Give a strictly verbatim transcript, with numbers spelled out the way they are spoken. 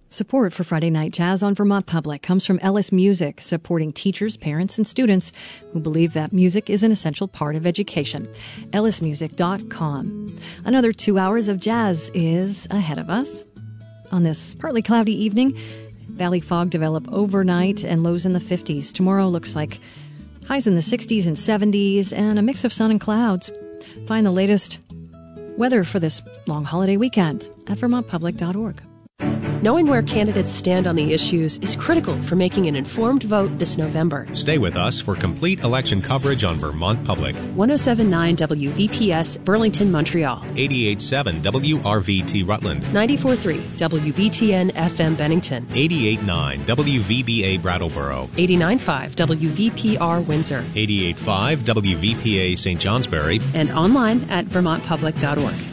Support for Friday Night Jazz on Vermont Public comes from Ellis Music, supporting teachers, parents, and students who believe that music is an essential part of education. ellis music dot com. Another two hours of jazz is ahead of us. On this partly cloudy evening, valley fog develop overnight and lows in the fifties. Tomorrow looks like highs in the sixties and seventies and a mix of sun and clouds. Find the latest weather for this long holiday weekend at vermont public dot org. Knowing where candidates stand on the issues is critical for making an informed vote this November. Stay with us for complete election coverage on Vermont Public. one oh seven point nine W V P S, Burlington, Montreal. eighty-eight point seven W R V T, Rutland. ninety-four point three W B T N F M, Bennington. eighty-eight point nine W V B A, Brattleboro. eighty-nine point five W V P R, Windsor. eighty-eight point five W V P A, Saint Johnsbury. And online at vermont public dot org.